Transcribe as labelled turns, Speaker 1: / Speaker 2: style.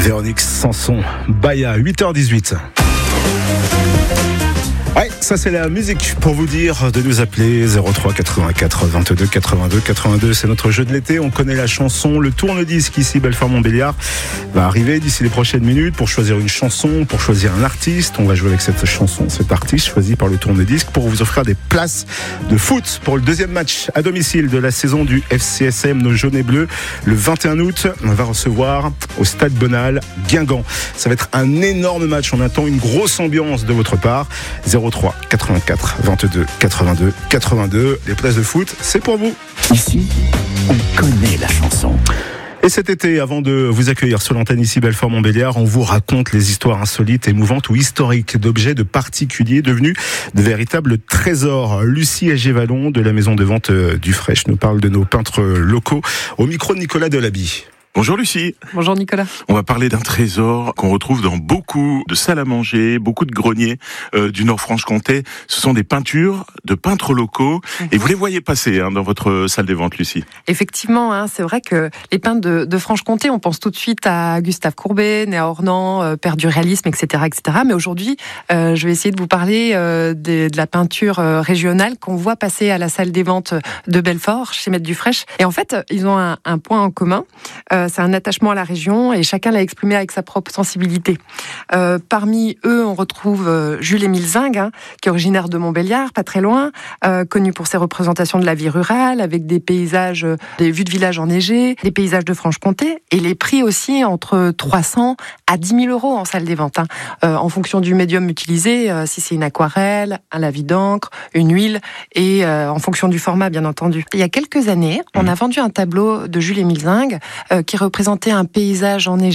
Speaker 1: Véronique Sanson, Baya, 8h18. Ouais, ça c'est la musique pour vous dire de nous appeler 03 84 22 82 82. C'est notre jeu de l'été. On connaît la chanson. Le tourne-disque ici, Belfort-Montbéliard, va arriver d'ici les prochaines minutes pour choisir une chanson, pour choisir un artiste. On va jouer avec cette chanson, cet artiste choisi par le tourne-disque pour vous offrir des places de foot pour le deuxième match à domicile de la saison du FCSM, nos jaunes et bleus. Le 21 août, on va recevoir au Stade Bonal Guingamp. Ça va être un énorme match. On attend une grosse ambiance de votre part. 03 84 22 82 82. Les places de foot, c'est pour vous.
Speaker 2: Ici, on connaît la chanson.
Speaker 1: Et cet été, avant de vous accueillir sur l'antenne ici Belfort-Montbéliard, on vous raconte les histoires insolites, émouvantes ou historiques d'objets de particuliers devenus de véritables trésors. Lucie Agévalon de la maison de vente du Fraîche nous parle de nos peintres locaux au micro de Nicolas Delaby.
Speaker 3: Bonjour Lucie.
Speaker 4: Bonjour Nicolas.
Speaker 3: On va parler d'un trésor qu'on retrouve dans beaucoup de salles à manger, beaucoup de greniers du Nord-Franche-Comté. Ce sont des peintures de peintres locaux et vous les voyez passer dans votre salle des ventes, Lucie.
Speaker 4: Effectivement, c'est vrai que les peintres de Franche-Comté, on pense tout de suite à Gustave Courbet, né à Ornans, père du réalisme, etc., etc. Mais aujourd'hui, je vais essayer de vous parler de la peinture régionale qu'on voit passer à la salle des ventes de Belfort, chez Maître Dufraîche. Et en fait, ils ont un point en commun. C'est un attachement à la région et chacun l'a exprimé avec sa propre sensibilité. Parmi eux, on retrouve Jules-Émile Zingue, qui est originaire de Montbéliard, pas très loin, connu pour ses représentations de la vie rurale, avec des paysages, des vues de villages enneigés, des paysages de Franche-Comté, et les prix aussi entre 300 à 10 000 euros en salle des ventes, en fonction du médium utilisé, si c'est une aquarelle, un lavis d'encre, une huile, et en fonction du format, bien entendu. Il y a quelques années, on a vendu un tableau de Jules-Émile Zingue qui représentait un paysage enneigé